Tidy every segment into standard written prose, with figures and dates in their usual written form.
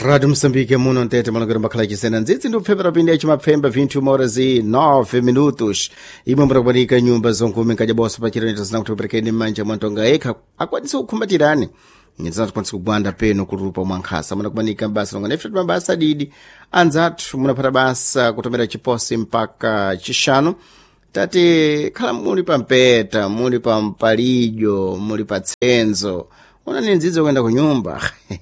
Rádio Moçambique, muno ntete malagura makhala chisena nzitsi ndi kupfepera pindi ya chimapfemba 21h09 imwe mbrakubanika nyumba zonkumi nkadya bosa pa chirene tazina kuti uperekeni m'manja mwantonga ekha akwanisa kukhumbatirani nyezana tikwanisa kugwanda peno kulupa mwankhasa muna kubanika mbasa longa nefetu mabasa adidi anzathu munapata basa kutomera chiposi mpaka chishanu tati khala muli pa mpeta muli pa mpalijo muli pa tsenzo una ninzizo kwenda kunyumba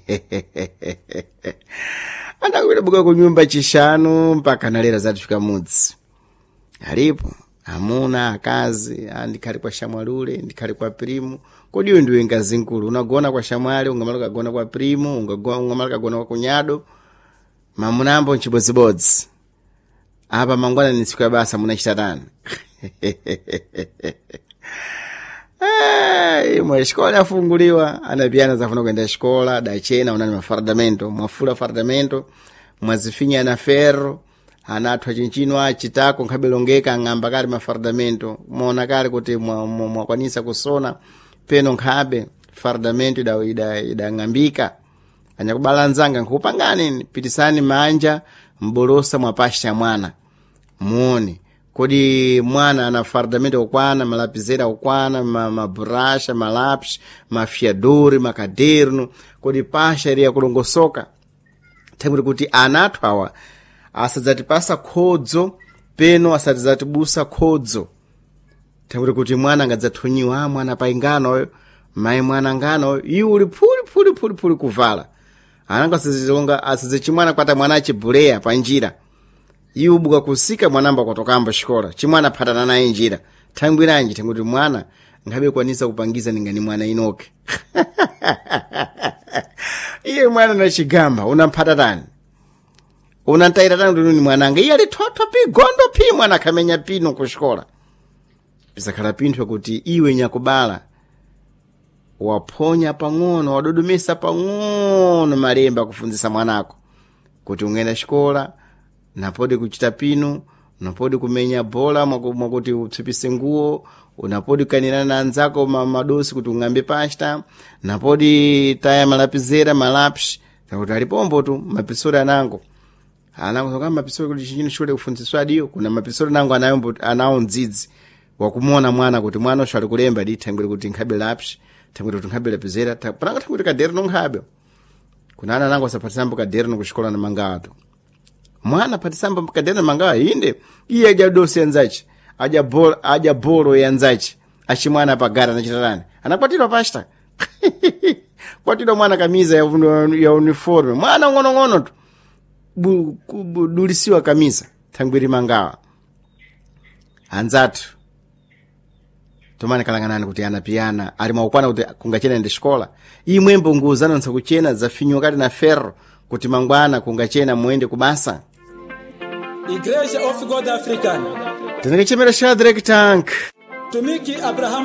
andakupita buka kunyumba chishanu mpaka nalera zatu fika mudzi alipo amuna akazi ndikhali kwa shamwalule ndikhali kwa primu kodi iwe ndiwe ngazi nkulu unagona kwa shamwale ungamala kagona kwa primu ungamala kagona kwa kunyado mamunambo nchibodzibodzi apa mangwana nitsika basa munachitana imwe escola yafunguliwa anapiana zafuna kuenda escola dachena unani mafaradamento mwafula faradamento mwazifinya na ferro anathwa chinchino achitako nkhabelongeka ng'amba kali mafaradamento muona kali kuti mwakwanisa kusona peno nkhabe faradamento idang'ambika anyakubalanzanga nkupangani pitisani manja mbolosa mwapasha mwana muone kodi mwana ana faradamento okwana malapizera okwana mabrasha malapis mafiadori makaderno kodi pasha iri yakulongosoka thamwiri kuti anathu awa asadzatipasa khodzo peno asadzatibusa khodzo thamwiri kuti mwana angadzathunyiwa mwana paingano mai mwana ngano iwe uli phuli kuvala ananga asadzachimwana kwata mwana achibuleya panjira iwe buka kusika mwanamba kwatokamba xikola chimwana phatana naye njira thangwiranji thanguti mwana nkhabe kwanisa kupangiza ningani mwana inoke iye mwana na chigamba unamphatatani unantaitatani kuti ni mwananga iye ali thotho pi gondo pi mwana khamenya pino ku xikola pisakhala pintho kuti iwe nyakubala waphonya pang'ono wadodumisa pang'ono malemba kufunzisa mwanako kuti ungenda xikola napodi kuchita pino unapodi kumenya bola mwakuti utsipise nguo unapodi kanirana na anzako madosi kuti ung'ambe pasta napodi taya malapizera malapshi kuti alipombo tu mapisori anango soka mapisori kuti chinchino shule kufunziswa adiyo kuna mapisori nango anayo ndzidzi wakumuona mwana kuti mwana osho ali kulemba di thangwiri kuti nkhabe lapshi thangwiri kuti nkhabe lapizera pananga thangwiri kaderi nkhabe kuna ana nango sapatisambo kaderi kuxikola na mangato mwana patisamba mkadena mangawa inde iye aja dosi yanzachi aja bolo yanzachi achimwana pagara nachitarani anakwatira pasta kwatira mwana kamiza ya uniforme mwana ngono tu dulisiwa kamiza thangwiri mangawa anzatu tomani kalanganani kuti anapiyana ali maukwana kuti kungachena ndi xikola imwe mbunguzana nsakuchena zafinyo kati na ferro kuti mangwana kungachena muende kubasa Igreja of God African tinakechemera Shadrach Tank Tumiki Abraham